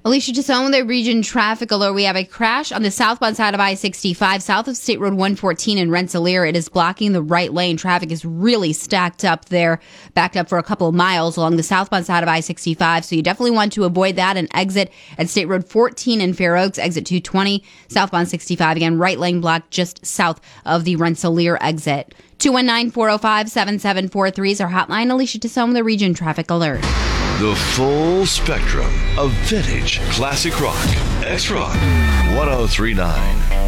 Alicia, just on the region traffic alert, we have a crash on the southbound side of I-65, south of State Road 114 in Rensselaer. It is blocking the right lane. Traffic is really stacked up there, backed up for a couple of miles along the southbound side of I-65. So you definitely want to avoid that and exit at State Road 14 in Fair Oaks, exit 220, southbound 65. Again, right lane blocked just south of the Rensselaer exit. 219-405-7743 is our hotline. Alicia Tassone, the region traffic alert. The full spectrum of vintage classic rock. X-Rock 1039.